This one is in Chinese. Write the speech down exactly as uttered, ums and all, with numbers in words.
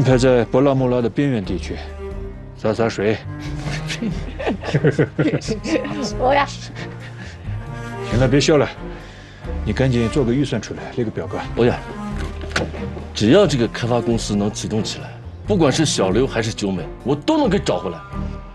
排在博拉穆拉的边缘地区，洒洒水。 我呀。 行了，别笑了，你赶紧做个预算出来，列个表格。 欧阳，只要这个开发公司能启动起来，不管是小刘还是九美，我都能给找回来。